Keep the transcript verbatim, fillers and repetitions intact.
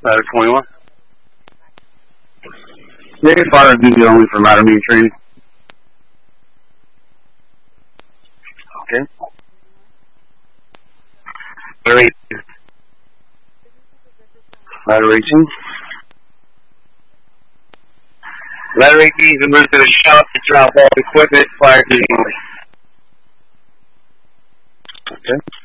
Ladder twenty-one. Yeah, fire duty only for ladder mean training. Okay. Ladder eighteen. Ladder eighteen. Ladder eighteen is moved to the shop to drop off equipment, fire duty only. Okay.